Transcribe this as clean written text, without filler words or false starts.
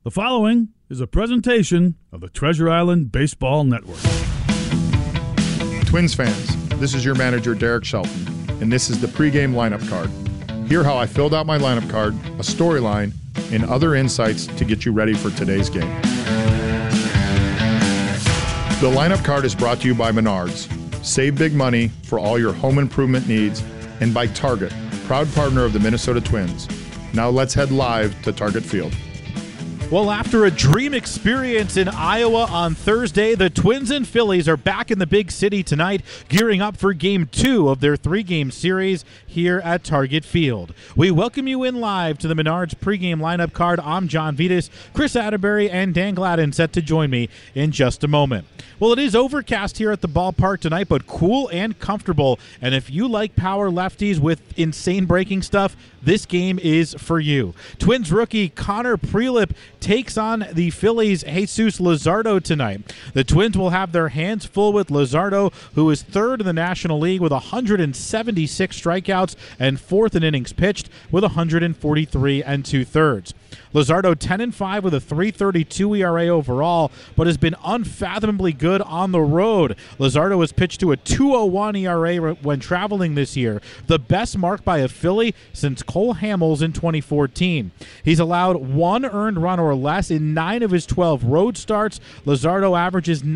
The following is a presentation of the Treasure Island Baseball Network. Twins fans, this is your manager, Derek Shelton, and this is the pregame lineup card. Hear how I filled out my lineup card, a storyline, and other insights to get you ready for today's game. The lineup card is brought to you by Menards. Save big money for all your home improvement needs, and by Target, proud partner of the Minnesota Twins. Now let's head live to Target Field. Well, after a dream experience in Iowa on Thursday, the Twins and Phillies are back in the big city tonight, gearing up for Game 2 of their 3-game series here at Target Field. We welcome you in live to the Menards pregame lineup card. I'm John Vitas, Chris Atterbury, and Dan Gladden set to join me in just a moment. Well, it is overcast here at the ballpark tonight, but cool and comfortable. And if you like power lefties with insane breaking stuff, this game is for you. Twins rookie Connor Prielipp takes on the Phillies' Jesus Luzardo tonight. The Twins will have their hands full with Luzardo, who is third in the National League with 176 strikeouts and fourth in innings pitched with 143 2/3. Luzardo 10-5 with a 3.32 ERA overall, but has been unfathomably good on the road. Luzardo has pitched to a 2.01 ERA when traveling this year, the best mark by a Philly since Cole Hamels in 2014. He's allowed one earned run or less in 9 of his 12 road starts. Luzardo averages